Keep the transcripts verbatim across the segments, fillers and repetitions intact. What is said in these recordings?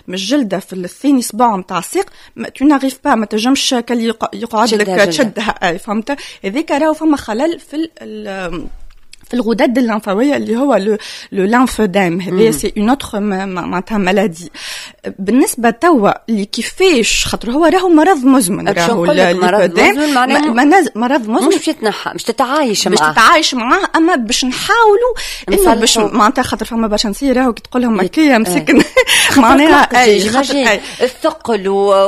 مش جلده في الثاني صباع نتاع الساق تو ناريف با ما تنجمش كلي يقعد لك تشدها فهمت هذيك راهو فما خلل في في الغدد الليمفاويه اللي هو لو لو ليمفوديم هذا سي اون اوتر معناتها مالادي. بالنسبه توا اللي كيفاش خاطر هو راهو مرض مزمن راهو الليمفوديم مرض مزمن مش تتنحى مش تتعايش معاه مش تتعايش معاه اما باش نحاولوا انه باش معناتها خاطر فما باش نصير راهو كي تقول لهم هكايا مسكن معناها اي الثقل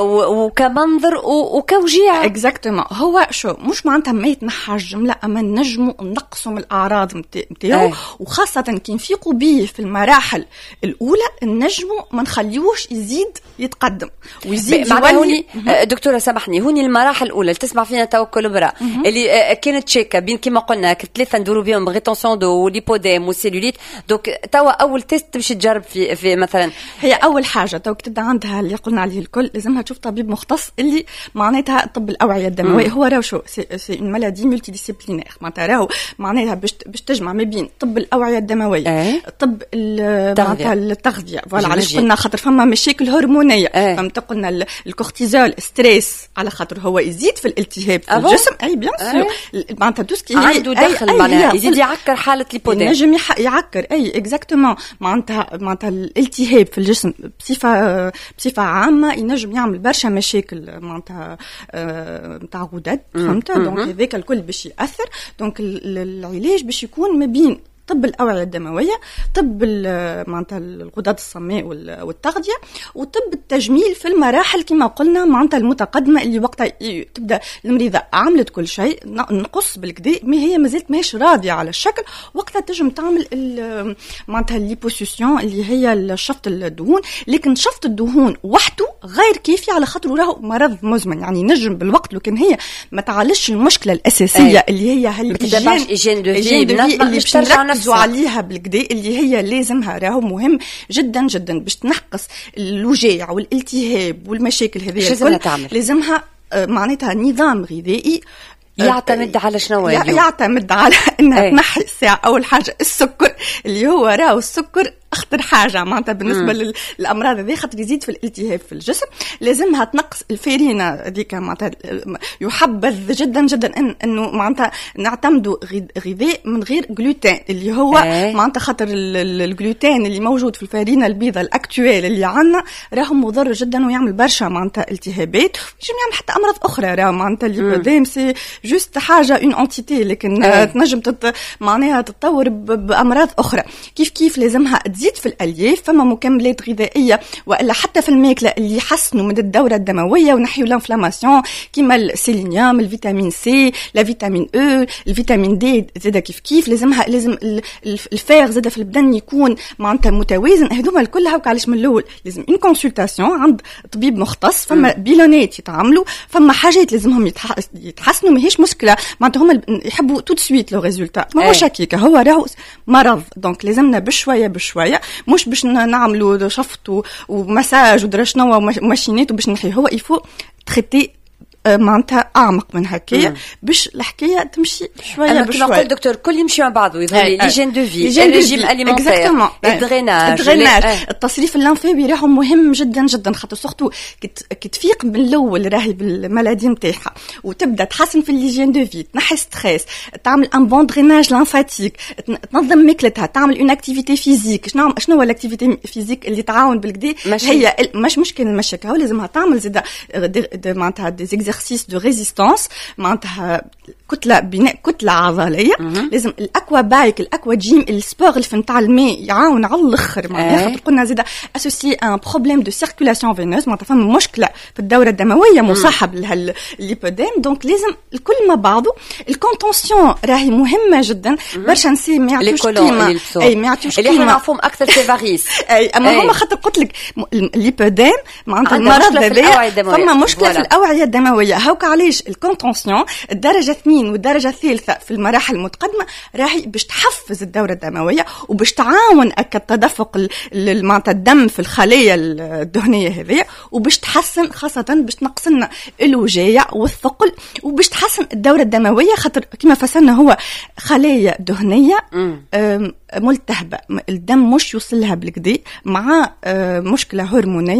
وكمنظر وكوجيع اكزاكتومون. هو شو مش معناتها ما يتنحى الجمله اما نجموا نقصوا من الاعراض نتاعو وخاصه كي نفيقوا به في المراحل الاولى النجموا ما نخليوش يزيد يتقدم ويزيد يولي. دكتوره سامحني هوني المراحل الاولى اللي تسمع فينا تو كولبرا اللي كانت شيكه بين كما قلنا ثلاثه ندوروا بهم ريتونسيون دو وليبوديم وسيلوليت دوك توا اول تيست باش تجرب في في مثلا هي اول حاجه تو تبدا عندها اللي قلنا عليه الكل لازمها تشوف طبيب مختص اللي معناتها طب الاوعيه الدمويه. هو راهو شو سي اون مالادي ملتي ديسيبلينير معناتها راهو معناتها باش باش تجمع ما بين طب الاوعيه الدمويه أه؟ طب معناتها التغذيه فوالا علاش قلنا خاطر فما مشاكل هرمونيه أه؟ فهمت قلنا الكورتيزول ستريس على خاطر هو يزيد في الالتهاب في أبو؟ الجسم اي بيان سور معناتها توسكي عنده دخل معناها يزيد يعكر حاله ليبوديم نجم يعكر اي اكزاكتومون معناتها معناتها الالتهاب في الجسم بصفه بصفه عامه ينجم يعمل برشا مشاكل معناتها نتاع غدد فهمت دونك هذاك الكل باش ياثر. دونك العلاج باش يكون ما بين طب الأوعية الدموية طب معناتها الغدد الصماء والتغذية وطب التجميل في المراحل كما قلنا معناتها المتقدمة اللي وقتها تبدأ المريضة عملت كل شيء نقص بالكدا ما هي مازالت ماهيش راضية على الشكل وقتها تجم تعمل معناتها الليبوسيسيون اللي هي شفط الدهون. لكن شفط الدهون وحده غير كافي على خاطر راهو مرض مزمن يعني نجم بالوقت لو كان هي ما تعالجش المشكلة الأساسية أي. اللي هي هالإيجين دو في اللي باش نركزوا عليها بالكدا اللي هي لازمها راهو مهم جدا جدا باش تنقص الوجاع والالتهاب والمشاكل هذه الكل. لازمها معناتها نظام غذائي يعتمد على شنو يعتمد على انها تنحي الساعه اول حاجه السكر اللي هو راهو السكر اخطر حاجه معناتها بالنسبه مم. للامراض هذه خاطر يزيد في الالتهاب في الجسم. لازمها تنقص الفارينه هذيك معناتها يحبذ جدا جدا إن انه معناتها نعتمدوا غذاء من غير جلوتين اللي هو ايه. معناتها خاطر الجلوتين اللي موجود في الفارينه البيضاء الاكتويل اللي عندنا راهو مضر جدا ويعمل برشا معناتها التهابات ويجي يعمل حتى امراض اخرى راهو معناتها الليبوديم سي جوست حاجه اون انتيتي لكن ايه. تنجم تت... معناها تتطور بامراض اخرى. كيف كيف لازمها تزيد في الألياف فما مكملات غذائية وإلا حتى في الماكلة اللي يحسنوا من الدورة الدموية ونحيوا الانفلاماسيون كيما السيلينيوم الفيتامين سي لا فيتامين او الفيتامين دي زاده كيف كيف لازمها لازم الفير زاده في البدن يكون معناتها متوازن. هذوما الكل هاوك علاش من الأول لازم إن كونسلتاسيون عند طبيب مختص فما بيلونات يتعاملوا فما حاجات لازمهم يتحسنوا ماهيش مشكلة معناتها هما يحبوا تو سويت لو ريزولتا ما هو شكيكة هو راهو مرض دونك لازمنا بشوية بشوية مش باش نعملوا شفط ومساج ودرا شنو وماشينات باش نحي هو يفو تريتي معناتها اعمق من هكايا باش الحكايه تمشي شويه بشويه. كما قلت دكتور كل يمشي مع بعضه يظهر لي ليجين دو في الريجيم اليمونتير الدريناج الدريناج التصريف الليمفاوي راهو مهم جدا جدا خاطر سورتو كي تفيق من الاول راهي بالمالادي نتاعها وتبدا تحسن في الليجين دو في تنحي ستريس تعمل ان بون دريناج ليمفاتيك تنظم ماكلتها تعمل اون اكتيفيتي فيزيك شنو شنو هو الاكتيفيتي فيزيك اللي تعاون بالكدا هي مش مشكل المشي هو لازمها تعمل زيد معناتها دي exercice de résistance معناتها كتله بناء كتله عضليه مم. لازم الاكوا بايك الاكوا جيم السبور اللي في نتاع الماء يعاون على الاخر معناتها خاطر قلنا زيد اسوسي ان بروبليم دو سيركولاسيون فينوز معناتها فما مشكله في الدوره الدمويه مصاحب للليبوديم دونك لازم الكل مع بعضه. الكونتونسيون راهي مهمه جدا برشا نسي ما يعطيوش قيمه اي ما يعطيوش قيمه اللي نعرفهم اكثر في فاريس اي اما هما خاطر قلت لك الليبوديم معناتها المرض هذا فما مشكله في الاوعيه الدمويه هاوك علاش الكونتونسيون الدرجه اثنين والدرجه الثالثه في المراحل المتقدمه راهي باش تحفز الدوره الدمويه وباش تعاون التدفق معناتها الدم في الخلايا الدهنيه هذه وباش تحسن خاصه باش تنقص لنا الوجاع والثقل وباش تحسن الدوره الدمويه خاطر كما فسرنا هو خلايا دهنيه ملتهبه الدم مش يوصلها بالكدا مع مشكله هرمونيه